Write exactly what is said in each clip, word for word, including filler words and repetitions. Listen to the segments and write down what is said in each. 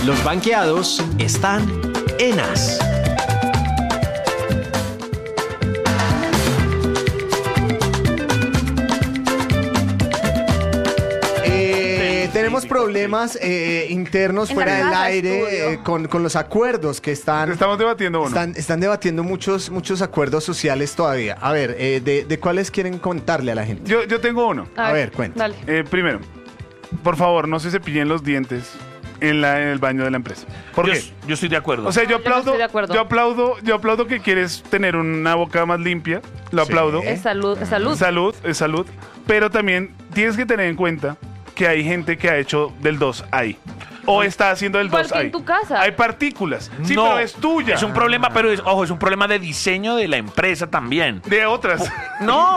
Los banqueados están en As. Tenemos problemas eh, internos En fuera la del casa aire eh, con, con los acuerdos que están... Estamos debatiendo uno. Están, están debatiendo muchos, muchos acuerdos sociales todavía. A ver, eh, de, ¿de cuáles quieren contarle a la gente? Yo, yo tengo uno. A, a ver, cuenta. Dale. Eh, primero, por favor, no se cepillen los dientes en, la, en el baño de la empresa. ¿Por Yo, qué? yo estoy de acuerdo. O sea, yo Yo no aplaudo, estoy de acuerdo. yo aplaudo, yo aplaudo que quieres tener una boca más limpia. Lo Sí. aplaudo. Es salud, es salud. Salud, es salud. Pero también tienes que tener en cuenta que hay gente que ha hecho del dos ahí. O está haciendo del Igual dos que ahí. en tu casa. Hay partículas. Sí, No, pero es tuya. Es un problema, pero es, ojo, es un problema de diseño de la empresa también. De otras. No.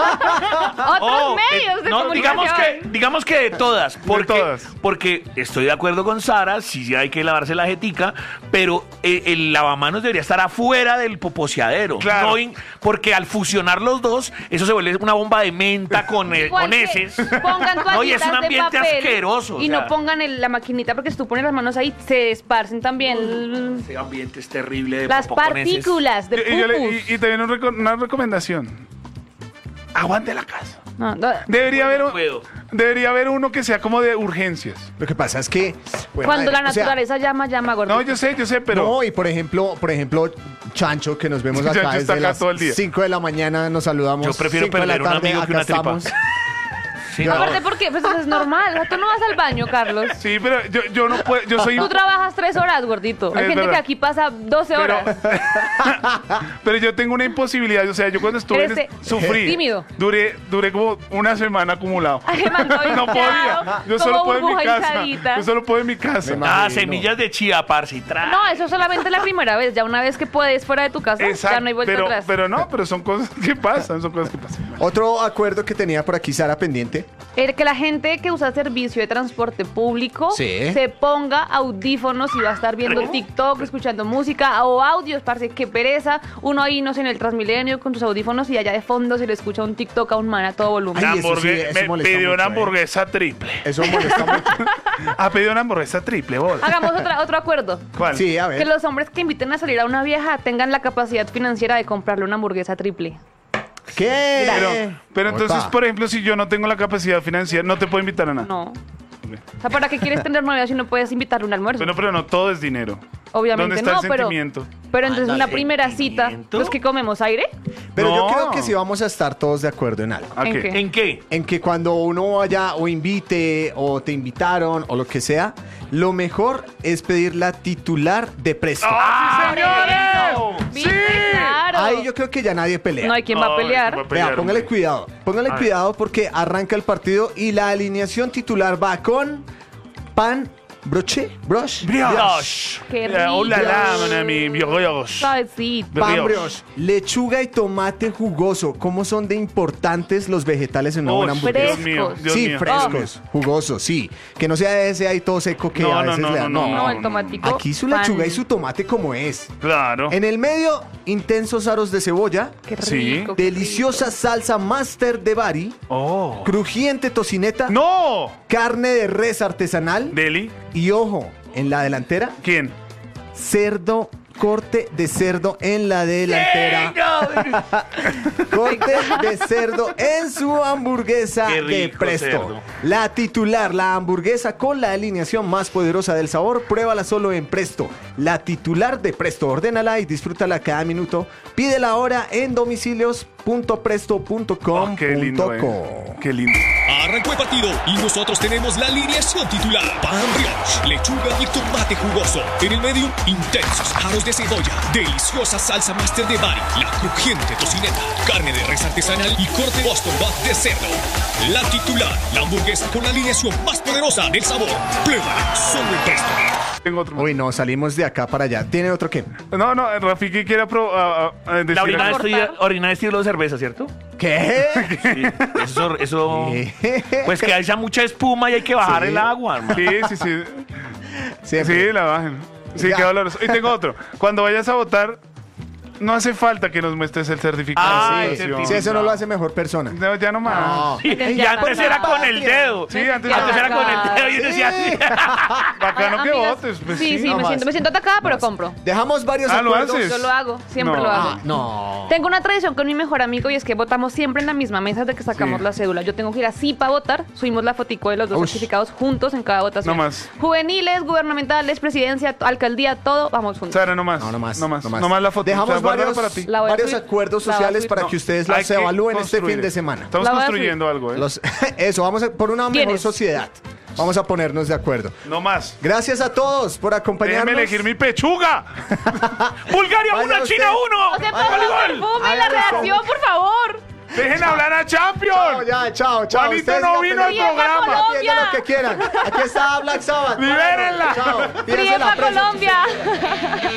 Otros Oh, medios eh, de no, digamos comunicación. que, digamos que de todas. Porque, todas. porque estoy de acuerdo con Sara, sí hay que lavarse la jetica, pero eh, el lavamanos debería estar afuera del poposeadero. Claro. No in- porque al fusionar los dos, eso se vuelve una bomba de menta con, eh, Igual con que heces. Pongan No, y es toallitas un ambiente de papel asqueroso. y o sea, no pongan el- la maquinita porque si tú pones las manos ahí se esparcen también Ese ambiente es terrible de las popó con heces. partículas de Y, y yo le- pupus. y- y también un reco- una recomendación. Aguante la casa. No, no. Debería haber, un- puedo. debería haber uno que sea como de urgencias. Lo que pasa es que... bueno, Cuando la o sea, naturaleza llama, llama, gordito. No, yo sé, yo sé, pero... No, y por ejemplo, por ejemplo, Chancho, que nos vemos Chancho acá está desde acá las todo el día. cinco de la mañana, nos saludamos. Yo prefiero cinco de la perder un tarde, amigo que una acá tripa. estamos. Sí, Yo- no. Aparte, ¿por qué? Pues eso es normal. O sea, tú no vas al baño, Carlos. Sí, pero yo, yo no puedo, yo soy... Tú trabajas tres horas, gordito. Hay Es gente verdad. que aquí pasa doce Pero, horas. pero yo tengo una imposibilidad, o sea, yo cuando estuve en Eres, es- sufrí. tímido. Duré, duré como una semana acumulado. Alemán todo No podía. hinchado, Yo como solo puedo en mi burbuja casa. hinchadita. Yo solo puedo en mi casa. Me Ah, imagino. semillas de chía, parce, y tra. No, eso solamente la primera vez. Ya una vez que puedes fuera de tu casa, ya no hay vuelta pero, atrás. pero no, pero son cosas que pasan, son cosas que pasan. Otro acuerdo que tenía por aquí Sara pendiente. El que la gente que usa servicio de transporte público Sí. se ponga audífonos y va a estar viendo TikTok, escuchando música o audios, parce, qué pereza. Uno ahí, no sé, en el Transmilenio con tus audífonos y allá de fondo se le escucha un TikTok a un man a todo volumen. Una Ay, eso sí, hamburgue- eso me molesta pidió una mucho, ¿eh? hamburguesa triple. Eso molesta mucho. Ha pedido una hamburguesa triple, bola. Hagamos otra, otro acuerdo. ¿Cuál? Sí, a Que ver. los hombres que inviten a salir a una vieja tengan la capacidad financiera de comprarle una hamburguesa triple. ¿Qué? Pero, pero entonces, Opa. por ejemplo, si yo no tengo la capacidad financiera, no te puedo invitar a nada. No. O sea, ¿para qué quieres tener novia si no puedes invitarle un almuerzo? Bueno, pero no todo es dinero. Obviamente ¿Dónde está no, el pero, sentimiento? pero entonces Anda, una primera cita, ¿sentimiento? ¿los que comemos aire? Pero yo No. creo que sí vamos a estar todos de acuerdo en algo. ¿A ¿En qué? qué? ¿En qué? En que cuando uno vaya o invite o te invitaron o lo que sea, lo mejor es pedir la titular de presto. ¡Ah, sí, eso. señores! ¿Viste? ¡Sí! Claro. Ahí yo creo que ya nadie pelea. No hay quien va a Ay, pelear. ¿quién va a pelear, Vea, póngale hombre? cuidado. Póngale A ver. cuidado porque arranca el partido y la alineación titular va con pan, broche, broche, Brioche. Qué Eh, Hola, rico. la, mi brioche. Suavecito. De pan brioche. brioche, lechuga y tomate jugoso. ¿Cómo son de importantes los vegetales en una buena Uy, hamburguesa? Dios mío, Dios sí, mío. frescos, jugosos, sí. Que no sea ese ahí todo seco que No, a no, veces no, le da. no, No, el tomatico. Aquí su lechuga pan. y su tomate como es. Claro. En el medio, intensos aros de cebolla, Qué rico. Sí. qué deliciosa rico. salsa master de Bari, Oh. crujiente tocineta, ¡No! carne de res artesanal Deli. y ojo, en la delantera, ¿Quién? cerdo, corte de cerdo en la delantera. Corte de cerdo en su hamburguesa Qué de rico Presto. cerdo. La titular, la hamburguesa con la alineación más poderosa del sabor, pruébala solo en Presto. La titular de Presto, ordénala y disfrútala cada minuto. Pídela ahora en domicilios punto presto punto com Oh, qué lindo, punto co. eh. Qué lindo. Arrancó el partido y nosotros tenemos la alineación titular. Pan brioche, lechuga y tomate jugoso. En el medio, intensos aros de cebolla, deliciosa salsa master de Bari, la crujiente tocineta, carne de res artesanal y corte Boston Butt de cerdo. La titular, la hamburguesa con la alineación más poderosa del sabor. Pruébala solo en Presto. Tengo otro. Uy, no, salimos de acá para allá. ¿Tiene otro qué? No, no, Rafiki quiere apro- a- a- a decir La orina algo. es, estilo, orina es estilo de cerveza, ¿cierto? ¿Qué? Sí. Eso, eso ¿Qué? pues que haya mucha espuma y hay que bajar Sí. el agua, hermano. Sí, sí, sí. Siempre. Sí, la bajen. Sí, Ya. qué doloroso. Y tengo otro. Cuando vayas a votar, No hace falta que nos muestres el certificado. Ah, de el votación. Si eso no lo hace mejor persona. No, ya no más. No. Sí, Ya y antes pasó. era con el dedo. Sí, antes, Ya Antes era con el acá. dedo y uno decía así. Bacano que Amigas, votes. Pues, sí, sí, no me, más. siento, me siento atacada, pero compro. Dejamos varios Ah, ¿lo acuerdos. haces? Yo lo hago, siempre No. lo hago. Ah, no. Tengo una tradición con mi mejor amigo y es que votamos siempre en la misma mesa de que sacamos Sí. la cédula. Yo tengo que ir así para votar, subimos la fotico de los dos Ush. certificados juntos en cada votación. No más. Juveniles, gubernamentales, presidencia, alcaldía, todo, vamos juntos. Sara, no más. No, no más. No más. no más. No más la foto. Dejamos O sea, guárdala varios, para ti. La voy a varios subir. acuerdos La voy a sociales subir. para No, que ustedes hay las que evalúen este construir. fin de semana. Estamos La voy a construyendo algo, ¿eh? Los- eso, vamos a, por una mejor ¿Quiénes? sociedad. Vamos a ponernos de acuerdo. No más. Gracias a todos por acompañarnos. Déjeme elegir mi pechuga. Bulgaria Vaya uno, usted. China uno. No se ponga perfume en la Hágale, redacción, por favor. Dejen hablar a Champion. Chao, ya, chao, chao. Juanito Ustedes no sigan vino al pendientes. programa. Colombia. Atiendan lo que quieran. Aquí está Black Sabbath. Libérenla. Chao. Tírense la Prieta presa. Colombia.